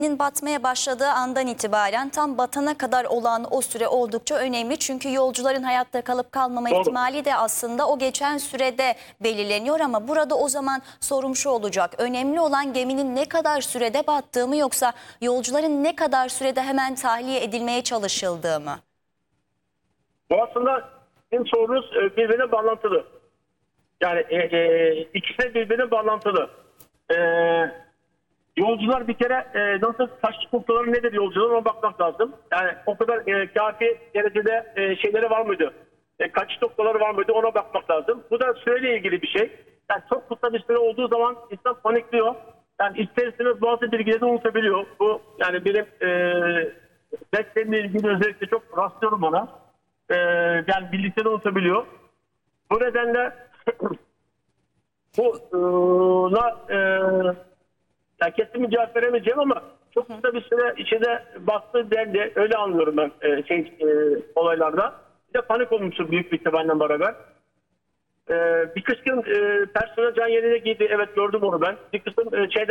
batmaya başladığı andan itibaren tam batana kadar olan o süre oldukça önemli. Çünkü yolcuların hayatta kalıp kalmama Doğru. ihtimali de aslında o geçen sürede belirleniyor. Ama burada o zaman sorum şu olacak: önemli olan geminin ne kadar sürede battığı mı, yoksa yolcuların ne kadar sürede hemen tahliye edilmeye çalışıldığı mı? Bu aslında sizin sorunuz birbirine bağlantılı. Yani ikisi de birbirine bağlantılı. Yolcular bir kere nasıl taşlık noktaları nedir yolcuların, ona bakmak lazım. Yani o kadar kafi derecede şeyleri var mıydı? Kaçış noktaları var mıydı, ona bakmak lazım. Bu da süreyle ilgili bir şey. Yani çok kısa bir süre olduğu zaman insan panikliyor. Yani ister istemez bazı bilgileri unutabiliyor. Bu yani benim mesleğimle ilgili özellikle çok rastlıyorum ona. Yani bildiklerini unutabiliyor. Bu nedenle buna yani kesin bir cevap veremeyeceğim ama çok kısa bir süre içinde battı dendi. Öyle anlıyorum ben olaylarda. Bir de panik olmuştur büyük bir ihtimalle beraber. Bir kısım personel can yerine giydi. Evet, gördüm onu ben. Bir kısım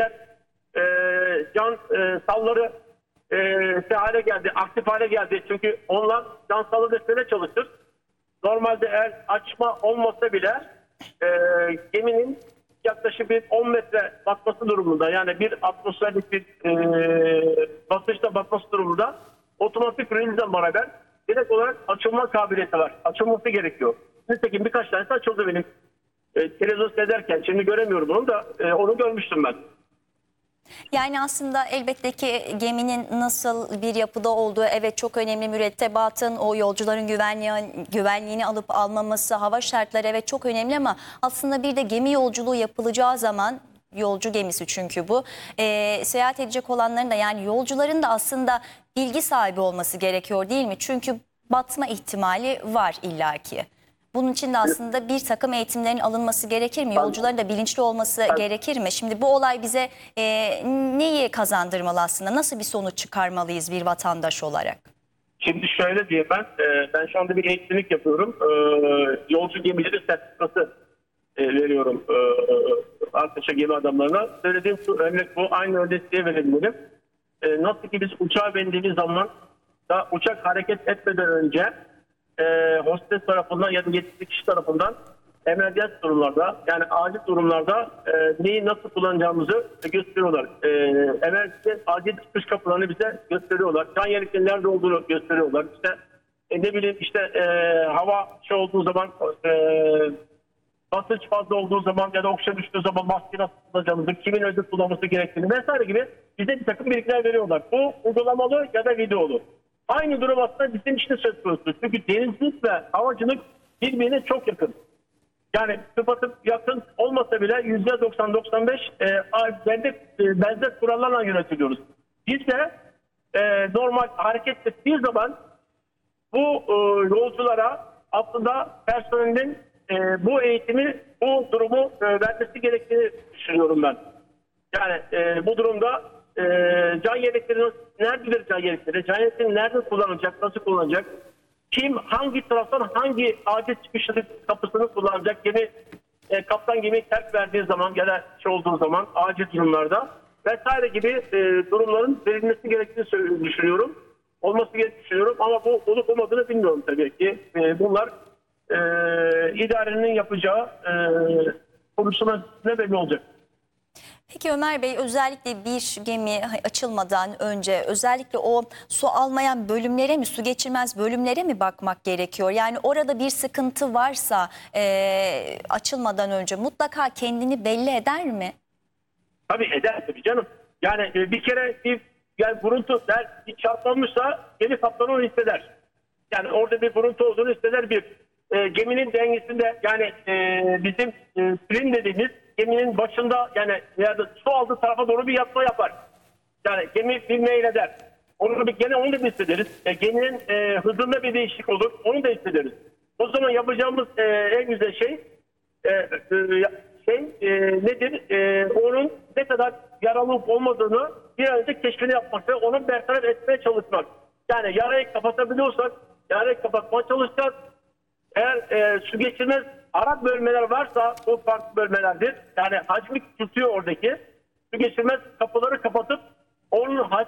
can salları hale geldi, aktif hale geldi. Çünkü onlar can sallı desteğine çalışır. Normalde eğer açma olmasa bile geminin yaklaşık bir 10 metre batması durumunda, yani bir atmosferlik bir basınçla batması durumunda otomatik rölizle beraber direkt olarak açılma kabiliyeti var. Açılması gerekiyor. Nitekim birkaç tanesi açıldı benim televizyon seyrederken. Şimdi göremiyorum onu da, onu görmüştüm ben. Yani aslında elbette ki geminin nasıl bir yapıda olduğu evet çok önemli. Mürettebatın o yolcuların güvenliğini alıp almaması, hava şartları evet çok önemli, ama aslında bir de gemi yolculuğu yapılacağı zaman, yolcu gemisi çünkü bu, seyahat edecek olanların da, yani yolcuların da aslında bilgi sahibi olması gerekiyor değil mi? Çünkü batma ihtimali var illaki. Bunun için de aslında bir takım eğitimlerin alınması gerekir mi? Yolcuların da bilinçli olması gerekir mi? Şimdi bu olay bize neyi kazandırmalı aslında? Nasıl bir sonuç çıkarmalıyız bir vatandaş olarak? Şimdi şöyle diyeyim ben. Ben şu anda bir eğitimlik yapıyorum. Yolcu gemileri sertifikası veriyorum arkadaşa, gemi adamlarına. Söylediğim şu örnek bu. Aynı örnek size verebilirim. Nasıl ki biz uçağa bindiğimiz zaman da uçak hareket etmeden önce hostes tarafından ya da yetkili kişi tarafından emergens durumlarda, yani acil durumlarda neyi nasıl kullanacağımızı gösteriyorlar. Emergens acil çıkış kapılarını bize gösteriyorlar. Can yeleklerinin nerede olduğunu gösteriyorlar. İşte ne bileyim işte hava olduğu zaman, basınç fazla olduğu zaman ya da oksijen düştüğü zaman maske nasıl kullanacağımızı, kimin önce kullanması gerektiğini vesaire gibi bize bir takım bilgiler veriyorlar. Bu uygulamalı ya da videolu. Aynı durum aslında bizim işte söz konusu. Çünkü denizcilik ve havacılık birbirine çok yakın. Yani tıpatıp yakın olmasa bile %90-95 benzer kurallarla yönetiliyoruz. Biz de normal hareket ettiği zaman bu yolculara aslında personelin bu eğitimi, bu durumu vermesi gerektiğini düşünüyorum ben. Yani bu durumda can yelekleri nerededir, can yelekleri? Can yelekleri nerede kullanılacak, nasıl kullanılacak? Kim hangi taraftan hangi acil çıkış kapısını kullanacak? Kaptan gemiyi terk verdiği zaman ya da olduğu zaman acil durumlarda vesaire gibi durumların verilmesi gerektiğini düşünüyorum. Olması gerektiğini düşünüyorum ama bu olup olmadığını bilmiyorum tabii ki. Bunlar idarenin yapacağı konuşma ne belli olacak. Peki Ömer Bey, özellikle bir gemi açılmadan önce özellikle o su almayan bölümlere mi, su geçirmez bölümlere mi bakmak gerekiyor? Yani orada bir sıkıntı varsa açılmadan önce mutlaka kendini belli eder mi? Tabii eder tabii canım. Yani bir kere yani buruntu bir çarpılmışsa gemi kaptanı onu hisseder. Yani orada bir buruntu olduğunu hisseder bir. Geminin dengesinde, yani bizim sprin dediğimiz geminin başında, yani su aldığı tarafa doğru bir yatma yapar. Yani gemi bir meyleder. Onu da hissederiz. Geminin hızında bir değişiklik olur. Onu da hissederiz. O zaman yapacağımız en güzel şey nedir? Onun ne kadar yaralı olup olmadığını bir an önce keşfini yapmak ve onu bertaraf etmeye çalışmak. Yani yarayı kapatabiliyorsak yarayı kapatmaya çalışacağız. Eğer su geçirmez ara bölmeler varsa o farklı bölmelerdir. Yani hacmi tutuyor oradaki. Su geçirmez kapıları kapatıp onun